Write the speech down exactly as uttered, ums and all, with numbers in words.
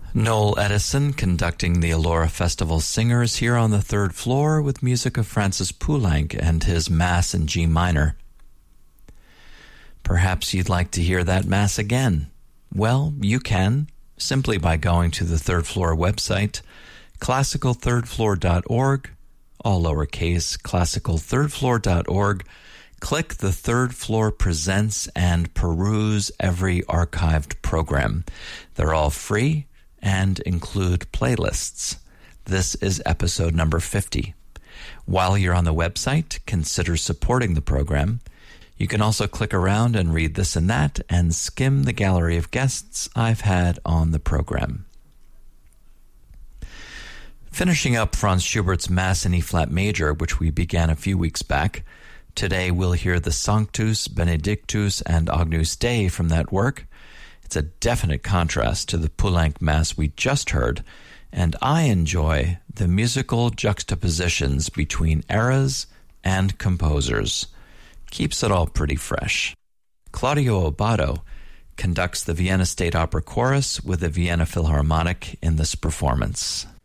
Noel Edison conducting the Elora Festival Singers here on the third floor with music of Francis Poulenc and his Mass in G minor. Perhaps you'd like to hear that Mass again. Well, you can, simply by going to the third floor website, classical third floor dot org, all lowercase, classical third floor dot org. Click the Third Floor Presents and peruse every archived program. They're all free and include playlists. This is episode number fifty. While you're on the website, consider supporting the program. You can also click around and read this and that and skim the gallery of guests I've had on the program. Finishing up Franz Schubert's Mass in E-flat major, which we began a few weeks back, today we'll hear the Sanctus, Benedictus, and Agnus Dei from that work. It's a definite contrast to the Poulenc Mass we just heard, and I enjoy the musical juxtapositions between eras and composers. Keeps it all pretty fresh. Claudio Abbado conducts the Vienna State Opera Chorus with the Vienna Philharmonic in this performance.